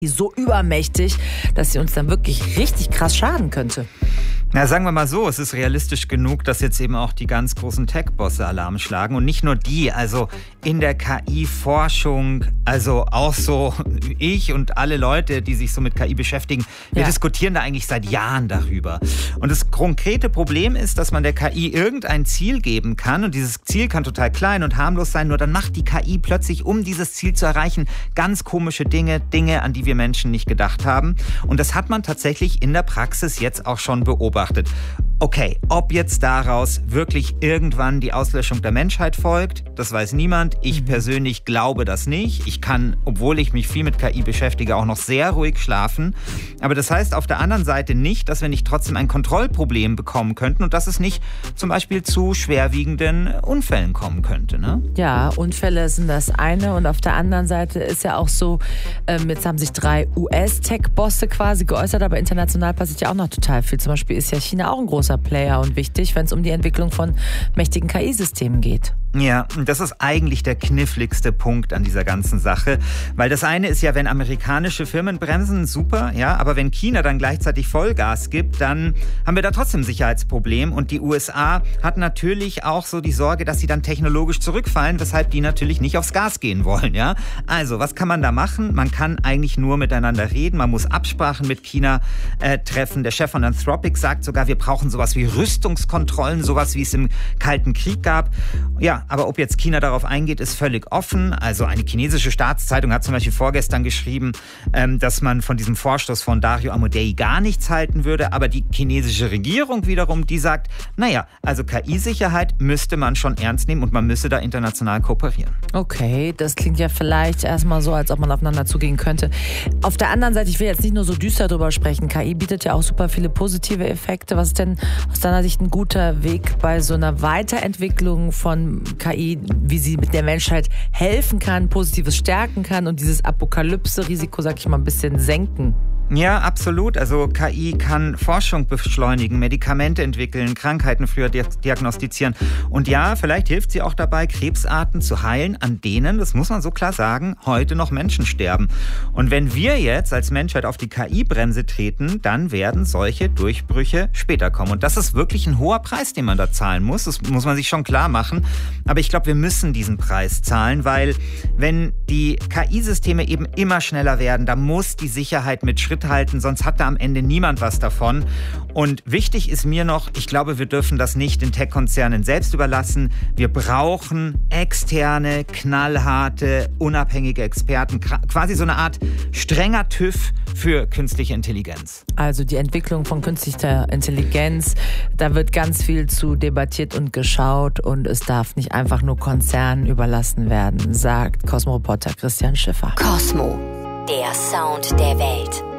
so übermächtig, dass sie uns dann wirklich richtig krass schaden könnte? Na, sagen wir mal so, es ist realistisch genug, dass jetzt eben auch die ganz großen Tech-Bosse Alarm schlagen. Und nicht nur die, also in der KI-Forschung, also auch so ich und alle Leute, die sich so mit KI beschäftigen, wir diskutieren da eigentlich seit Jahren darüber. Und das konkrete Problem ist, dass man der KI irgendein Ziel geben kann und dieses Ziel kann total klein und harmlos sein, nur dann macht die KI plötzlich, um dieses Ziel zu erreichen, ganz komische Dinge, an die wir Menschen nicht gedacht haben. Und das hat man tatsächlich in der Praxis jetzt auch schon beobachtet. Okay, ob jetzt daraus wirklich irgendwann die Auslöschung der Menschheit folgt, das weiß niemand. Ich persönlich glaube das nicht. Ich kann, obwohl ich mich viel mit KI beschäftige, auch noch sehr ruhig schlafen. Aber das heißt auf der anderen Seite nicht, dass wir nicht trotzdem ein Kontrollproblem bekommen könnten und dass es nicht zum Beispiel zu schwerwiegenden Unfällen kommen könnte. Ne? Ja, Unfälle sind das eine und auf der anderen Seite ist ja auch so, jetzt haben sich 3 US-Tech-Bosse quasi geäußert, aber international passiert ja auch noch total viel. Zum Beispiel ist ja China auch ein großer Player und wichtig, wenn es um die Entwicklung von mächtigen KI-Systemen geht. Ja, und das ist eigentlich der kniffligste Punkt an dieser ganzen Sache, weil das eine ist ja, wenn amerikanische Firmen bremsen, super, ja, aber wenn China dann gleichzeitig Vollgas gibt, dann haben wir da trotzdem ein Sicherheitsproblem und die USA hat natürlich auch so die Sorge, dass sie dann technologisch zurückfallen, weshalb die natürlich nicht aufs Gas gehen wollen, ja. Also, was kann man da machen? Man kann eigentlich nur miteinander reden, man muss Absprachen mit China treffen. Der Chef von Anthropic sagt sogar, wir brauchen sowas wie Rüstungskontrollen, sowas wie es im Kalten Krieg gab. Ja, aber ob jetzt China darauf eingeht, ist völlig offen. Also eine chinesische Staatszeitung hat zum Beispiel vorgestern geschrieben, dass man von diesem Vorstoß von Dario Amodei gar nichts halten würde. Aber die chinesische Regierung wiederum, die sagt, naja, also KI-Sicherheit müsste man schon ernst nehmen und man müsse da international kooperieren. Okay, das klingt ja vielleicht erstmal so, als ob man aufeinander zugehen könnte. Auf der anderen Seite, ich will jetzt nicht nur so düster drüber sprechen, KI bietet ja auch super viele positive Effekte. Was ist denn aus deiner Sicht ein guter Weg bei so einer Weiterentwicklung von KI, wie sie mit der Menschheit helfen kann, Positives stärken kann und dieses Apokalypse-Risiko, sag ich mal, ein bisschen senken? Ja, absolut. Also KI kann Forschung beschleunigen, Medikamente entwickeln, Krankheiten früher diagnostizieren. Und ja, vielleicht hilft sie auch dabei, Krebsarten zu heilen, an denen, das muss man so klar sagen, heute noch Menschen sterben. Und wenn wir jetzt als Menschheit auf die KI-Bremse treten, dann werden solche Durchbrüche später kommen. Und das ist wirklich ein hoher Preis, den man da zahlen muss. Das muss man sich schon klar machen. Aber ich glaube, wir müssen diesen Preis zahlen, weil wenn die KI-Systeme eben immer schneller werden, da muss die Sicherheit mit Schritt halten, sonst hat da am Ende niemand was davon. Und wichtig ist mir noch, ich glaube, wir dürfen das nicht den Tech-Konzernen selbst überlassen. Wir brauchen externe, knallharte, unabhängige Experten, quasi so eine Art strenger TÜV für künstliche Intelligenz. Also die Entwicklung von künstlicher Intelligenz, da wird ganz viel zu debattiert und geschaut und es darf nicht einfach nur Konzernen überlassen werden, sagt Cosmo-Reporter Christian Schiffer. Cosmo, der Sound der Welt.